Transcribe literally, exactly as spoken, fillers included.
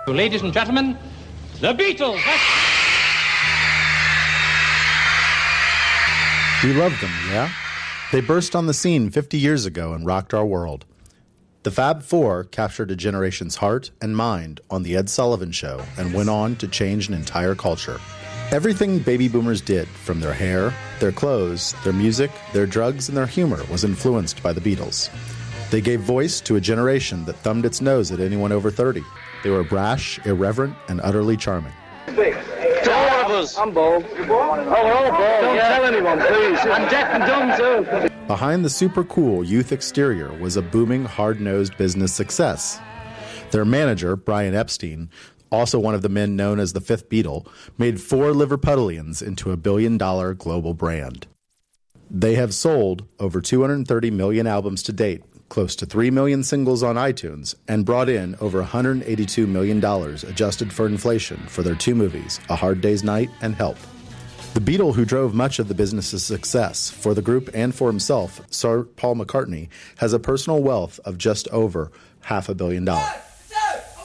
Ladies and gentlemen, the Beatles. We loved them, yeah? They burst on the scene fifty years ago and rocked our world. The Fab Four captured a generation's heart and mind on The Ed Sullivan Show and went on to change an entire culture. Everything baby boomers did, from their hair, their clothes, their music, their drugs, and their humor, was influenced by the Beatles. They gave voice to a generation that thumbed its nose at anyone over thirty. They were brash, irreverent, and utterly charming. To all of us. I'm bald. Oh, we're all bald. Don't yeah. tell anyone, please. I'm deaf and dumb, too. Behind the super cool youth exterior was a booming, hard-nosed business success. Their manager, Brian Epstein, also one of the men known as the Fifth Beatle, made four Liverpudlians into a billion-dollar global brand. They have sold over two hundred thirty million albums to date, close to three million singles on iTunes, and brought in over one hundred eighty-two million dollars adjusted for inflation for their two movies, A Hard Day's Night and Help. The Beatle who drove much of the business's success for the group and for himself, Sir Paul McCartney, has a personal wealth of just over half a billion dollars.